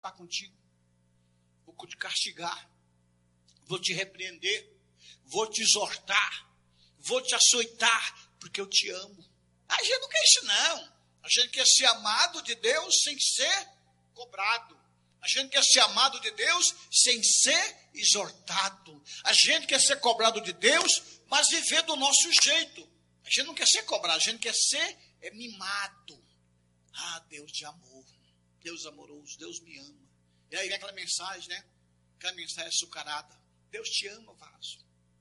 tratar contigo, vou te castigar, vou te repreender, vou te exortar, vou te açoitar, porque eu te amo. A gente não quer isso, não. A gente quer ser amado de Deus sem ser cobrado. A gente quer ser amado de Deus sem ser exortado. A gente quer ser cobrado de Deus, mas viver do nosso jeito. A gente não quer ser cobrado, a gente quer ser mimado. Ah, Deus de amor, Deus amoroso, Deus me ama. E aí vem aquela mensagem, né? Aquela mensagem açucarada. Deus te ama, vaso.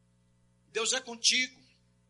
Deus é contigo.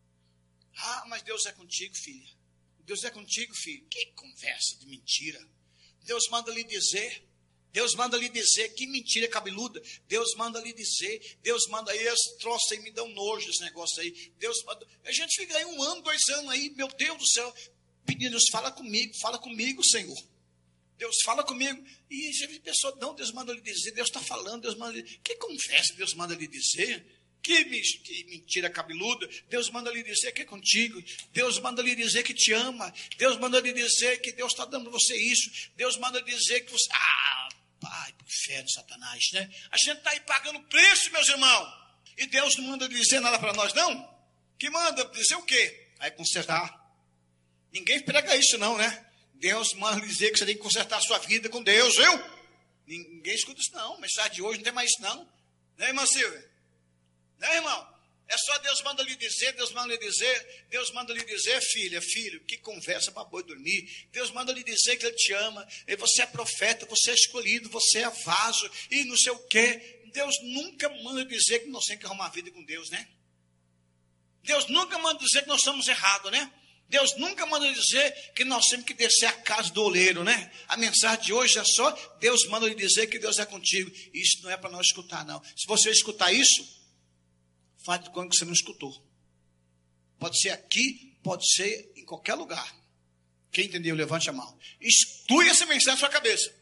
Ah, mas Deus é contigo, filha. Deus é contigo, filho. Que conversa de mentira. Deus manda lhe dizer. Deus manda lhe dizer. Que mentira cabeluda. Deus manda lhe dizer. Deus manda aí. Esse troço aí me dá um nojo, esse negócio aí. Deus manda. A gente fica aí 1 ano, 2 anos aí. Meu Deus do céu. Pedindo, Deus, fala comigo, Senhor. Deus fala comigo. E a pessoa, não, Deus manda lhe dizer. Deus está falando, Deus manda lhe dizer. Que conversa Deus manda lhe dizer? Que mentira cabeluda. Deus manda lhe dizer que é contigo. Deus manda lhe dizer que te ama. Deus manda lhe dizer que Deus está dando você isso. Deus manda lhe dizer que você... Ah, pai, pro inferno, Satanás, né? A gente está aí pagando preço, meus irmãos. E Deus não manda dizer nada para nós, não? Que manda dizer o quê? Aí consertar. Ninguém prega isso, não, né? Deus manda dizer que você tem que consertar a sua vida com Deus, viu? Ninguém escuta isso, não. Mensagem de hoje não tem mais isso, não. Né, irmã Silvia? Né, irmão? É só Deus manda lhe dizer, Deus manda lhe dizer, Deus manda lhe dizer, filha, filho, que conversa para boi dormir. Deus manda lhe dizer que Ele te ama, e você é profeta, você é escolhido, você é vaso, e não sei o quê. Deus nunca manda dizer que nós temos que arrumar a vida com Deus, né? Deus nunca manda dizer que nós estamos errados, né? Deus nunca manda dizer que nós temos que descer a casa do oleiro, né? A mensagem de hoje é só, Deus manda lhe dizer que Deus é contigo. Isso não é para nós escutar, não. Se você escutar isso, faz de conta que você não escutou. Pode ser aqui, pode ser em qualquer lugar. Quem entendeu, levante a mão. Exclui essa mensagem da sua cabeça.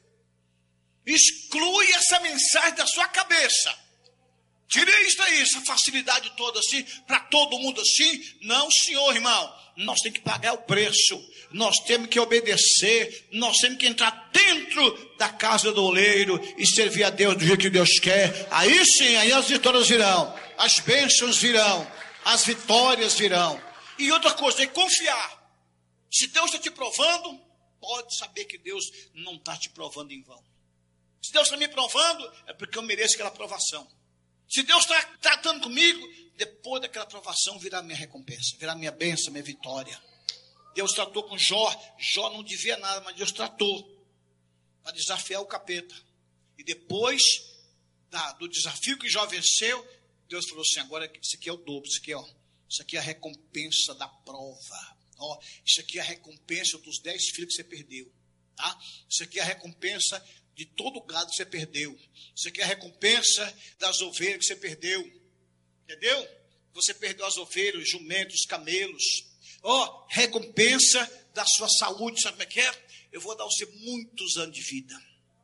Exclui essa mensagem da sua cabeça. Tire isso aí, essa facilidade toda assim, para todo mundo assim. Não, senhor, irmão. Nós temos que pagar o preço. Nós temos que obedecer. Nós temos que entrar dentro da casa do oleiro e servir a Deus do jeito que Deus quer. Aí sim, aí as vitórias virão. As bênçãos virão. As vitórias virão. E outra coisa, é confiar. Se Deus está te provando, pode saber que Deus não está te provando em vão. Se Deus está me provando, é porque eu mereço aquela provação. Se Deus está tratando comigo, depois daquela provação virá minha recompensa, virá minha bênção, minha vitória. Deus tratou com Jó. Jó não devia nada, mas Deus tratou para desafiar o capeta. E depois do desafio que Jó venceu, Deus falou assim, agora isso aqui é o dobro, isso aqui, ó, isso aqui é a recompensa da prova. Ó, isso aqui é a recompensa dos 10 filhos que você perdeu. Tá? Isso aqui é a recompensa de todo o gado que você perdeu. Isso aqui é a recompensa das ovelhas que você perdeu. Entendeu? Você perdeu as ovelhas, os jumentos, os camelos. Ó, recompensa da sua saúde. Sabe como é que é? Eu vou dar você muitos anos de vida.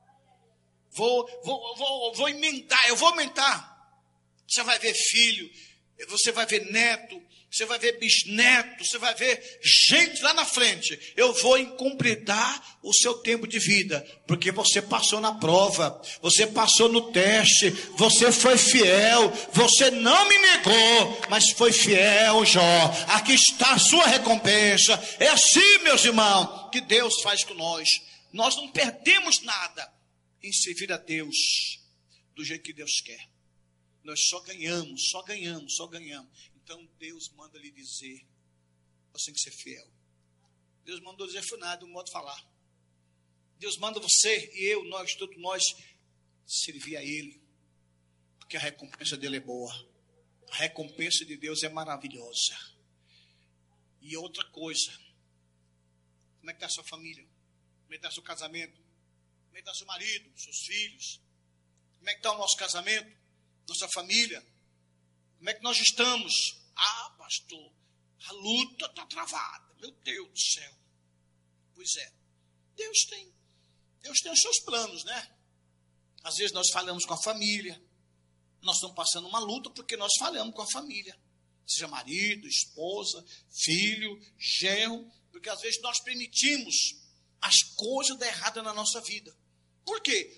Vou emendar, eu vou aumentar. Você vai ver filho, você vai ver neto, você vai ver bisneto, você vai ver gente lá na frente. Eu vou completar o seu tempo de vida, porque você passou na prova, você passou no teste, você foi fiel, você não me negou, mas foi fiel, Jó. Aqui está a sua recompensa. É assim, meus irmãos, que Deus faz com nós. Nós não perdemos nada em servir a Deus do jeito que Deus quer. Nós só ganhamos, só ganhamos, só ganhamos. Então Deus manda lhe dizer, você tem que ser fiel. Deus mandou dizer nada, um modo de falar. Deus manda você e eu, nós, todos nós, servir a Ele. Porque a recompensa dele é boa. A recompensa de Deus é maravilhosa. E outra coisa, como é que está a sua família? Como é que está o seu casamento? Como é que está seu marido, seus filhos? Como é que está o nosso casamento? Nossa família? Como é que nós estamos? Ah, pastor, a luta está travada. Meu Deus do céu. Pois é, Deus tem os seus planos, né? Às vezes nós falamos com a família. Nós estamos passando uma luta porque nós falamos com a família. Seja marido, esposa, filho, genro. Porque às vezes nós permitimos as coisas dar errada na nossa vida. Por quê? Porque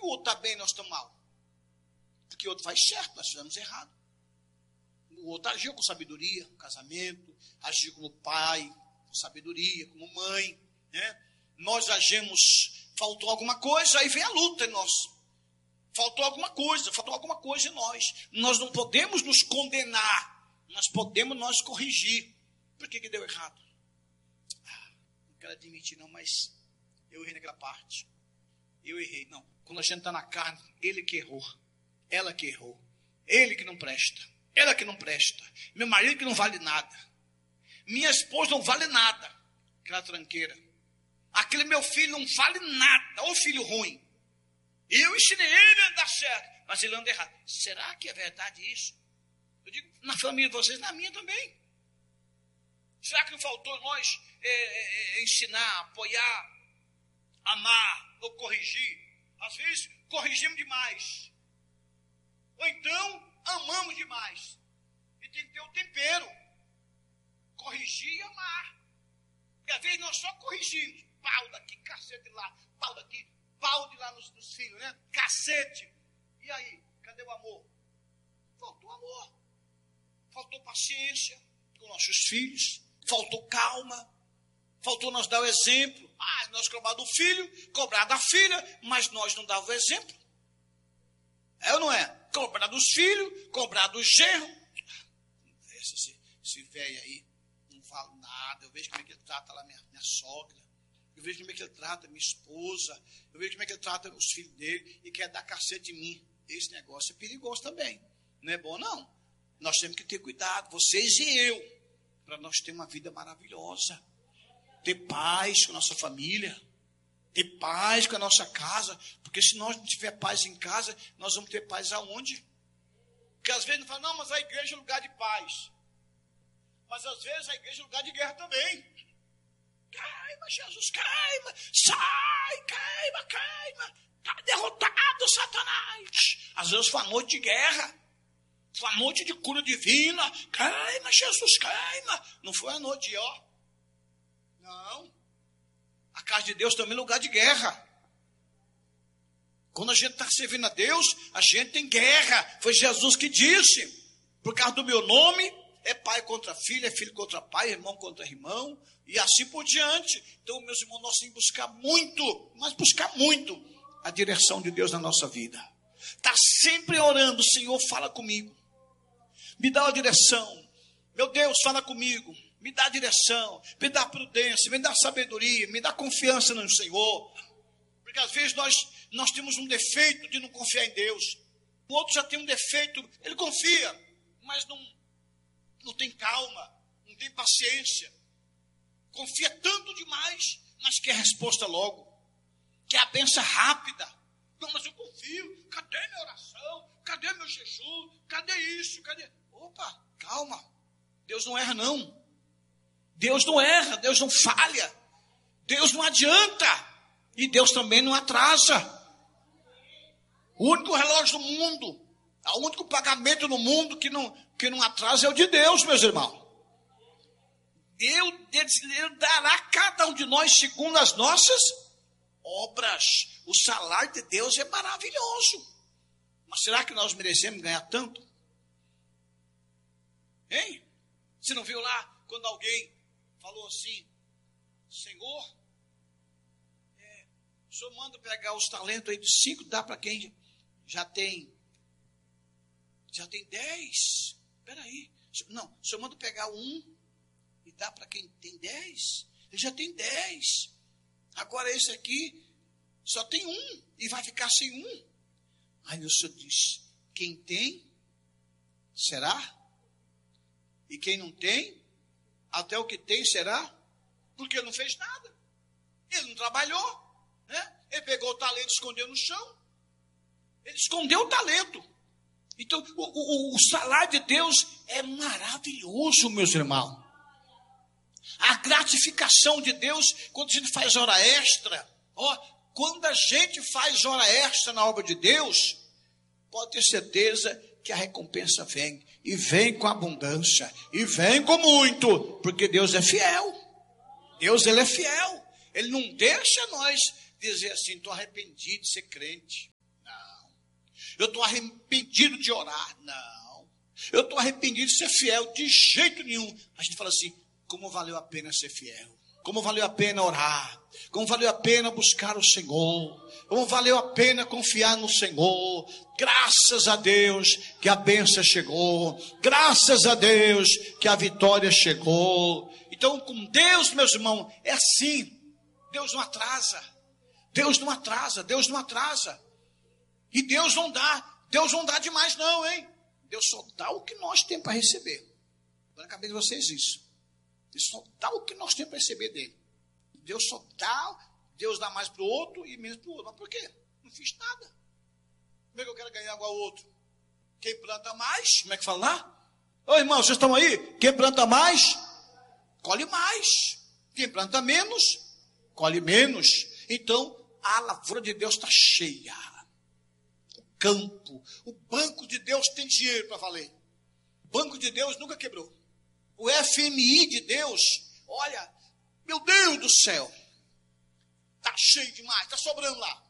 o outro está bem e nós estamos mal? Porque o outro faz certo, nós fizemos errado. O outro agiu com sabedoria, no casamento, agiu como pai, com sabedoria, como mãe, né? Nós agimos, faltou alguma coisa, aí vem a luta em nós. Faltou alguma coisa em nós. Nós não podemos nos condenar, nós podemos nós corrigir. Por que deu errado? Não quero admitir não, mas eu errei naquela parte. Eu errei, não. Quando a gente está na carne, ele que errou, ela que errou, ele que não presta, ela que não presta, meu marido que não vale nada, minha esposa não vale nada, aquela tranqueira, aquele meu filho não vale nada, ô filho ruim. Eu ensinei ele a andar certo, mas ele anda errado. Será que é verdade isso? Eu digo, na família de vocês, na minha também. Será que não faltou nós ensinar, apoiar, amar ou corrigir? Às vezes corrigimos demais. Ou então amamos demais. E tem que ter o tempero. Corrigir e amar. Porque às vezes nós só corrigimos. Pau daqui, cacete lá, pau daqui, pau de lá nos filhos, né? Cacete. E aí, cadê o amor? Faltou amor. Faltou paciência com nossos filhos. Faltou calma. Faltou nós dar o exemplo. Nós cobrar do filho, cobrar da filha, mas nós não dávamos o exemplo. É ou não é? Cobrar dos filhos, cobrar do genro. Esse velho aí, não fala nada. Eu vejo como é que ele trata lá minha sogra. Eu vejo como é que ele trata minha esposa. Eu vejo como é que ele trata os filhos dele e quer dar cacete em mim. Esse negócio é perigoso também. Não é bom, não. Nós temos que ter cuidado, vocês e eu, para nós ter uma vida maravilhosa. Ter paz com a nossa família. Ter paz com a nossa casa. Porque se nós não tiver paz em casa, nós vamos ter paz aonde? Porque às vezes não fala, não, mas a igreja é lugar de paz. Mas às vezes a igreja é lugar de guerra também. Queima, Jesus, queima. Sai, queima. Está derrotado, Satanás. Às vezes foi uma noite de guerra. Foi uma noite de cura divina. Queima, Jesus, queima. Não foi a noite de ó. Não. A casa de Deus também é lugar de guerra. Quando a gente está servindo a Deus, a gente tem guerra. Foi Jesus que disse. Por causa do meu nome, é pai contra filho, é filho contra pai, irmão contra irmão, e assim por diante. Então, meus irmãos, nós temos que buscar muito, mas buscar muito a direção de Deus na nossa vida. Está sempre orando, Senhor, fala comigo. Me dá a direção. Meu Deus, fala comigo. Me dá direção, me dá prudência, me dá sabedoria, me dá confiança no Senhor. Porque às vezes nós temos um defeito de não confiar em Deus. O outro já tem um defeito, ele confia, mas não tem calma, não tem paciência. Confia tanto demais, mas quer a resposta logo. Quer a bênção rápida. Não, mas eu confio. Cadê minha oração? Cadê meu jejum? Cadê isso? Cadê? Opa, calma. Deus não erra, não. Deus não erra, Deus não falha, Deus não adianta e Deus também não atrasa. O único relógio do mundo, o único pagamento no mundo que não atrasa é o de Deus, meus irmãos. Ele dará a cada um de nós segundo as nossas obras. O salário de Deus é maravilhoso. Mas será que nós merecemos ganhar tanto? Hein? Você não viu lá quando alguém falou assim, Senhor, o Senhor manda pegar os talentos aí de 5, dá para quem já tem 10. Espera aí. Não, o Senhor manda pegar 1 e dá para quem tem 10. Ele já tem 10. Agora esse aqui só tem 1 e vai ficar sem 1. Aí o Senhor diz, quem tem, será? E quem não tem, até o que tem será, porque ele não fez nada, ele não trabalhou, né? Ele pegou o talento e escondeu no chão, ele escondeu o talento. Então o salário de Deus é maravilhoso, meus irmãos. A gratificação de Deus, quando a gente faz hora extra, quando a gente faz hora extra na obra de Deus, pode ter certeza que a recompensa vem, e vem com abundância, e vem com muito, porque Deus é fiel. Deus, Ele é fiel. Ele não deixa nós dizer assim, estou arrependido de ser crente. Eu estou arrependido de orar. Não. Eu estou arrependido de ser fiel. De jeito nenhum. A gente fala assim, como valeu a pena ser fiel. Como valeu a pena orar. Como valeu a pena buscar o Senhor. Como valeu a pena confiar no Senhor. Graças a Deus que a bênção chegou. Graças a Deus que a vitória chegou. Então, com Deus, meus irmãos, é assim. Deus não atrasa. Deus não atrasa. Deus não atrasa. E Deus não dá demais não, hein? Deus só dá o que nós temos para receber. Põe na cabeça de vocês isso. Deus só dá o que nós temos para receber dele. Deus só dá, Deus dá mais para o outro e menos para o outro. Mas por quê? Não fiz nada. Como é que eu quero ganhar igual ao outro? Quem planta mais, como é que fala lá? Ô irmão, vocês estão aí? Quem planta mais, colhe mais. Quem planta menos, colhe menos. Então, a lavoura de Deus está cheia. O campo, o banco de Deus tem dinheiro para valer. O banco de Deus nunca quebrou. O FMI de Deus, olha, meu Deus do céu, está cheio demais, está sobrando lá.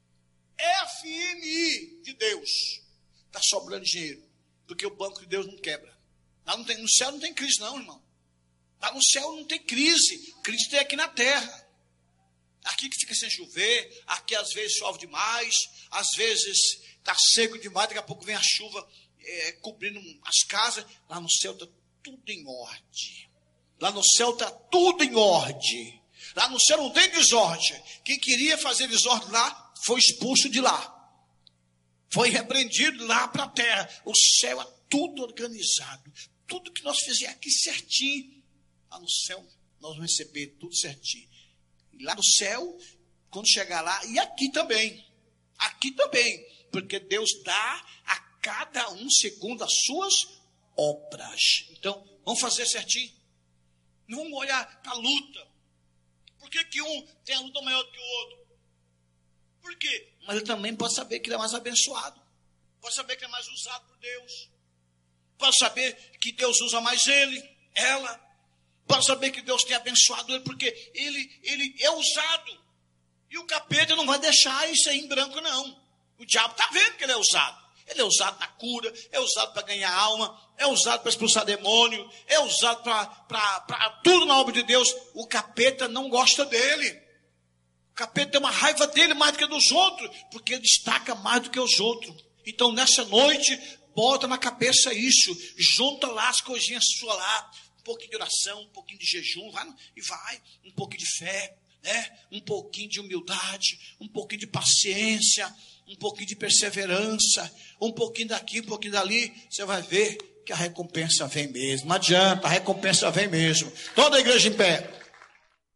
FMI de Deus, está sobrando dinheiro, porque o banco de Deus não quebra. Lá não tem, no céu não tem crise não, irmão. Lá no céu não tem crise, crise tem aqui na terra. Aqui que fica sem chover, aqui às vezes chove demais, às vezes está seco demais, daqui a pouco vem a chuva cobrindo as casas. Lá no céu está tudo em ordem. Lá no céu está tudo em ordem. Lá no céu não tem desordem. Quem queria fazer desordem lá, foi expulso de lá. Foi repreendido lá para a terra. O céu é tudo organizado. Tudo que nós fizermos aqui certinho. Lá no céu nós vamos receber tudo certinho. E lá no céu, quando chegar lá, e aqui também. Aqui também. Porque Deus dá a cada um segundo as suas obras. Então, vamos fazer certinho. Não vamos olhar para a luta. Por que um tem a luta maior do que o outro? Por quê? Mas ele também pode saber que ele é mais abençoado. Pode saber que ele é mais usado por Deus. Pode saber que Deus usa mais ele, ela. Pode saber que Deus tem abençoado ele, porque ele é usado. E o capeta não vai deixar isso aí em branco, não. O diabo está vendo que ele é usado. Ele é usado na cura, é usado para ganhar alma, é usado para expulsar demônio, é usado para tudo na obra de Deus. O capeta não gosta dele. O capeta tem uma raiva dele mais do que dos outros, porque ele destaca mais do que os outros. Então, nessa noite, bota na cabeça isso, junta lá as coisinhas suas lá, um pouquinho de oração, um pouquinho de jejum, vai, um pouquinho de fé, né? Um pouquinho de humildade, um pouquinho de paciência, um pouquinho de perseverança, um pouquinho daqui, um pouquinho dali, você vai ver que a recompensa vem mesmo. Não adianta, a recompensa vem mesmo. Toda a igreja em pé.